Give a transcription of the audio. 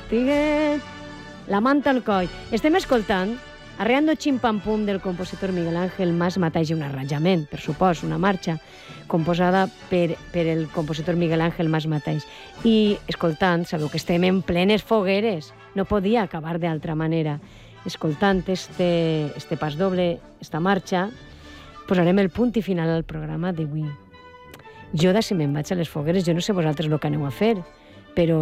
estiguet la manta al coll. Estem escoltant Arreando Chim Pam Pum del compositor Miguel Ángel Mas Mateix, un arranjament, per supòs, una marxa composada per el compositor Miguel Ángel Mas Mateix. I escoltant, sabeu que estem en plenes fogueres, no podia acabar d'altra manera. Escoltant este pas doble, esta marxa, posarem el punt i final al programa d'avui. Jo, si me'n vaig a les fogueres, jo no sé vosaltres el que aneu a fer, però